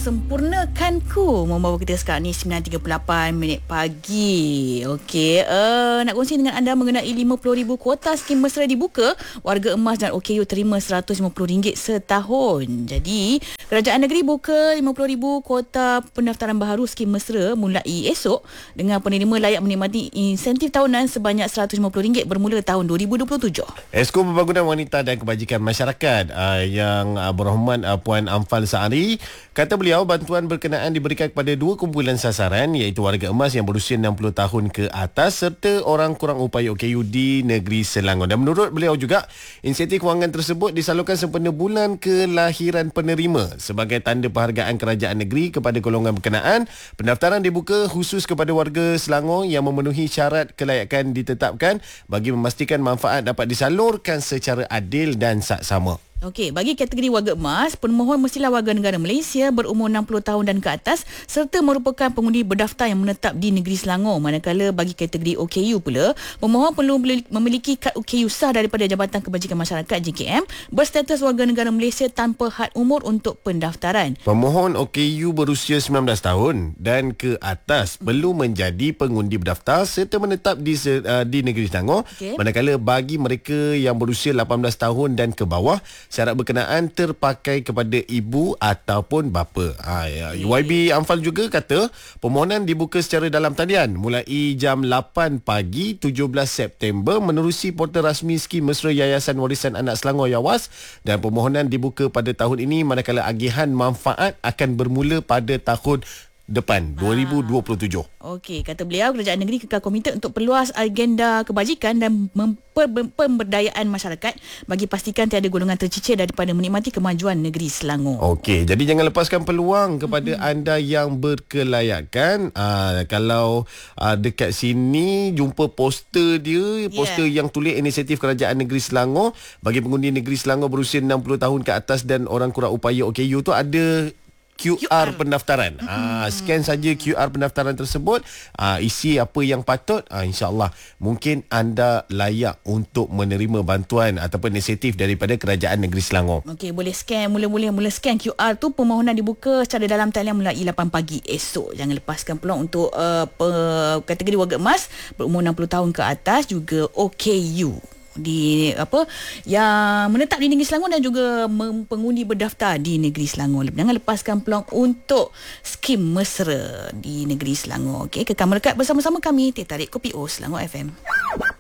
Sempurnakanku membawa kita sekarang ni 9.38 minit pagi. Okey, nak kongsi dengan anda mengenai 50,000 kuota skim mesra dibuka. Warga emas dan OKU terima RM150 setahun. Jadi, kerajaan negeri buka 50,000 kuota pendaftaran baharu skim mesra mulai esok dengan penerima layak menikmati insentif tahunan sebanyak RM150 bermula tahun 2027. Esko Pembangunan Wanita dan Kebajikan Masyarakat yang berhormat Puan Amfal Saari kata beliau bantuan berkenaan diberikan kepada dua kumpulan sasaran iaitu warga emas yang berusia 60 tahun ke atas serta orang kurang upaya OKU di negeri Selangor. Dan menurut beliau juga insentif kewangan tersebut disalurkan sempena bulan kelahiran penerima sebagai tanda penghargaan kerajaan negeri kepada golongan berkenaan. Pendaftaran dibuka khusus kepada warga Selangor yang memenuhi syarat kelayakan ditetapkan bagi memastikan manfaat dapat disalurkan secara adil dan saksama. Okey, bagi kategori warga emas, pemohon mestilah warga negara Malaysia berumur 60 tahun dan ke atas serta merupakan pengundi berdaftar yang menetap di negeri Selangor. Manakala bagi kategori OKU pula, pemohon perlu memiliki kad OKU sah daripada Jabatan Kebajikan Masyarakat JKM berstatus warga negara Malaysia tanpa had umur untuk pendaftaran. Pemohon OKU berusia 19 tahun dan ke atas perlu menjadi pengundi berdaftar serta menetap di negeri Selangor. Okay. Manakala bagi mereka yang berusia 18 tahun dan ke bawah, syarat berkenaan terpakai kepada ibu ataupun bapa. YB Amfal juga kata permohonan dibuka secara dalam talian mulai jam 8 pagi 17 September menerusi portal rasmi skim mesra Yayasan Warisan Anak Selangor YAWAS dan permohonan dibuka pada tahun ini manakala agihan manfaat akan bermula pada tahun depan 2027. Okey, kata beliau kerajaan negeri kekal komited untuk perluas agenda kebajikan dan pemberdayaan masyarakat bagi pastikan tiada golongan tercicir daripada menikmati kemajuan negeri Selangor. Okey, jadi jangan lepaskan peluang kepada anda yang berkelayakan. Kalau dekat sini jumpa poster dia, poster yang tulis inisiatif kerajaan negeri Selangor bagi pengundi negeri Selangor berusia 60 tahun ke atas dan orang kurang upaya OKU tu ada QR pendaftaran. Scan saja QR pendaftaran tersebut, isi apa yang patut, insya-Allah mungkin anda layak untuk menerima bantuan ataupun inisiatif daripada kerajaan negeri Selangor. Okey, boleh scan, mula scan QR tu. Permohonan dibuka secara dalam talian mulai 8 pagi esok. Jangan lepaskan peluang untuk kategori warga emas berumur 60 tahun ke atas juga OKU yang menetap di negeri Selangor dan juga pengundi berdaftar di negeri Selangor. Jangan lepaskan peluang untuk skim mesra di negeri Selangor. Okey, kekal melekat bersama-sama kami Teh Tarik Kopi O Selangor FM.